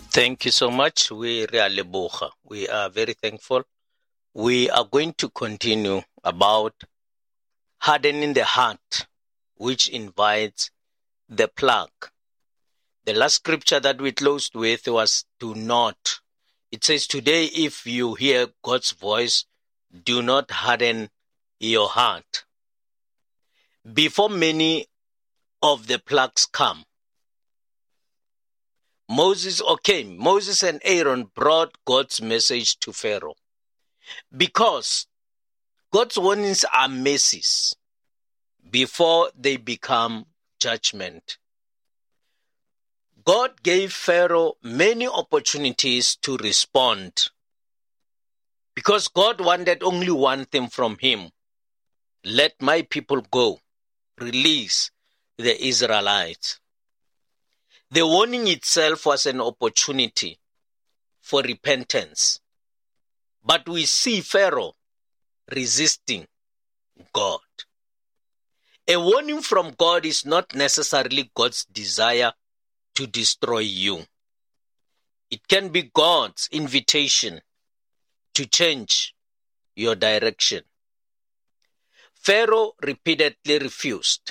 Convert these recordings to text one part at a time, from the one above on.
Thank you so much. We are very thankful. We are going to continue about hardening the heart, which invites the plague. The last scripture that we closed with was do not. It says, today, if you hear God's voice, do not harden your heart. Before many of the plagues come, Moses and Aaron brought God's message to Pharaoh. Because God's warnings are mercies before they become judgment. God gave Pharaoh many opportunities to respond because God wanted only one thing from him. Let my people go. Release the Israelites. The warning itself was an opportunity for repentance. But we see Pharaoh resisting God. A warning from God is not necessarily God's desire to destroy you. It can be God's invitation to change your direction. Pharaoh repeatedly refused.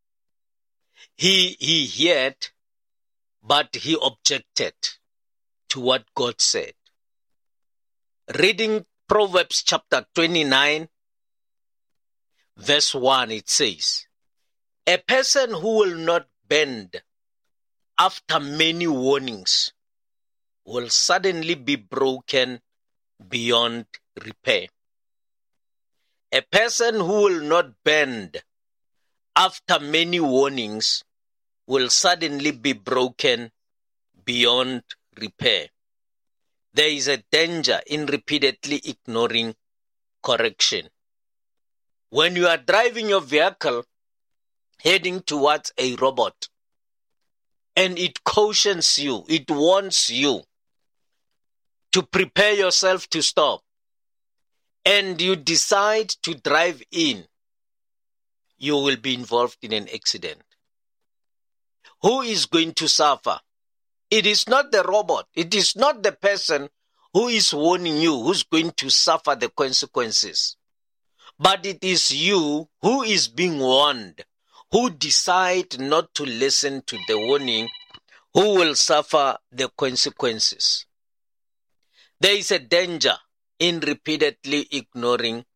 He heard, but he objected to what God said. Reading Proverbs chapter 29, verse 1, it says, a person who will not bend after many warnings will suddenly be broken beyond repair. A person who will not bend after many warnings will suddenly be broken beyond repair. There is a danger in repeatedly ignoring correction. When you are driving your vehicle heading towards a robot and it cautions you, it warns you to prepare yourself to stop, and you decide to drive in, you will be involved in an accident. Who is going to suffer? It is not the robot. It is not the person who is warning you who's going to suffer the consequences. But it is you who is being warned, who decide not to listen to the warning, who will suffer the consequences. There is a danger in repeatedly ignoring